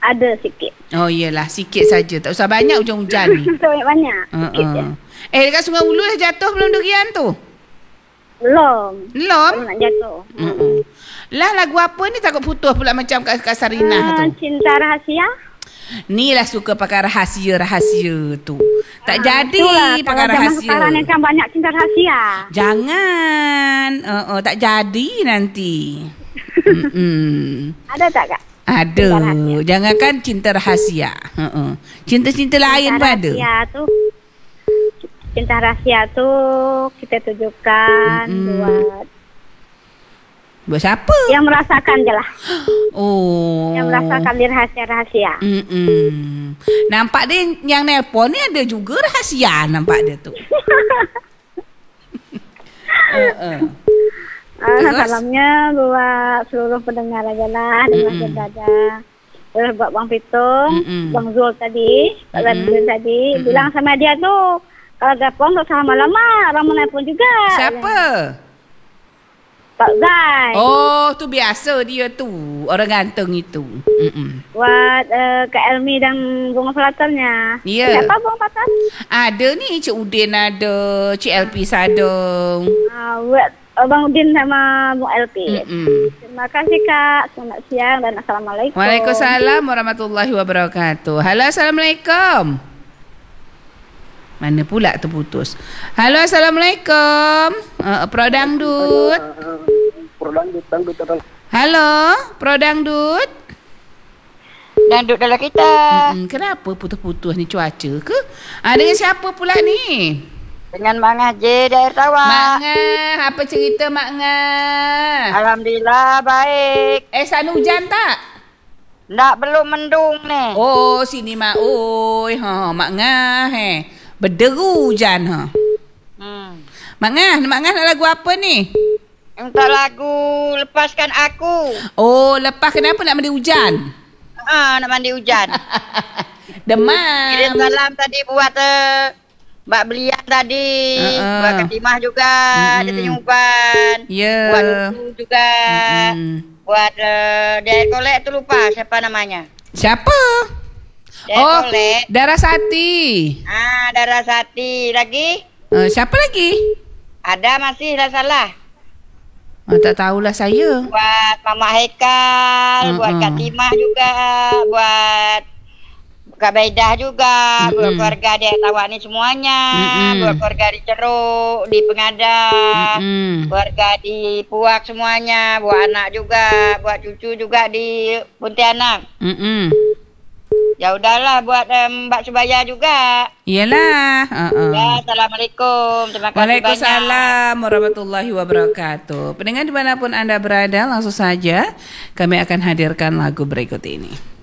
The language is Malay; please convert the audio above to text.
Ada sikit. Oh iyalah, sikit saja. Tak usah banyak hujan-hujan ni. Tak banyak. Sikit je. Dekat Sungai Ulu dah jatuh belum durian tu? Belum. Belum? Belum nak jatuh. Lah lagu apa ni takut putus pula macam kat Sarinah tu. Cinta Rahsia. Ni lah suka pakai rahsia-rahsia tu. Tak jadi Itulah, pakai kalau zaman rahsia. sekarang ni kan banyak cinta rahsia. Jangan. Tak jadi nanti. Ada tak, Kak? Ada. Jangankan cinta rahsia. Cinta-cinta lain pun ada. Cinta rahsia tu kita tujukan buat siapa? Yang merasakan je lah. Oh. Yang merasakan dia rahsia-rahsia. Nampak dia yang nelpon ni ada juga rahsia nampak dia tu. Salamnya buat seluruh pendengar aja lah. Dengan berada. Terus buat Bang Pitung, Bang Zul tadi, Pak Zul tadi. Bilang sama dia tu, kalau telepon tak salah lama-lama. Orang menelpon juga. Siapa? Pak Zai. Oh, tu biasa dia tu. Orang ganteng itu. Buat Kak Elmi dan Bunga Pelatarnya. Ya. Siapa Bunga Pelatar? Ada ni, Cik Udin ada. Cik LP Sadong. Buat Abang Udin sama Bung LP. Terima kasih Kak. Selamat siang dan Assalamualaikum. Waalaikumsalam warahmatullahi wabarakatuh. Halo, Assalamualaikum. Mana pula terputus. Halo, Assalamualaikum. Pro Dangdut. Halo, Pro Dangdut. Dangdut dalam kita. Kenapa putus-putus ni cuaca ke? Dengan siapa pula ni? Dengan Mak Ngah je dari Tawak. Mak Ngah, apa cerita Mak Ngah? Alhamdulillah baik. Sana hujan tak? Tak, belum mendung ni. Oh, sini Mak. Oi, Mak Ngah berderu hujan Mak Ngah nak lagu apa ni? Minta lagu Lepaskan Aku. Oh, lepas kenapa nak mandi hujan? Nak mandi hujan. Demam. Kirim salam tadi buat Mbak Belian tadi. Buat Katimah juga. Dia tanya uban. Buat Lutu juga. Buat Dayat Kolek tu lupa siapa namanya. Siapa? Kolek. Darasati. Darasati. Lagi? Siapa lagi? Ada masih dah salah. Tak tahulah saya. Buat Mama Haikal, buat Kak Timah juga, buat Kak Baidah juga, buat keluarga dia Tawak ni semuanya, buat keluarga di Ceruk, di Pengadah, keluarga di Puak semuanya, buat anak juga, buat cucu juga di Pontianak. Ya udahlah buat Mbak Subaya juga. Iyalah. Ya, Assalamualaikum. Terima kasih Waalaikumsalam warahmatullahi wabarakatuh. Pendengar dimanapun Anda berada, langsung saja kami akan hadirkan lagu berikut ini.